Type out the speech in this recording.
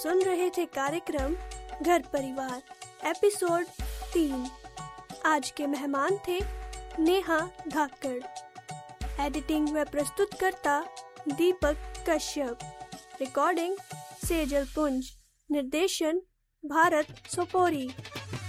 सुन रहे थे कार्यक्रम घर परिवार एपिसोड 3। आज के मेहमान थे नेहा धाकड़, एडिटिंग व प्रस्तुतकर्ता दीपक कश्यप, रिकॉर्डिंग सेजल पुंज, निर्देशन भारत सोपोरी।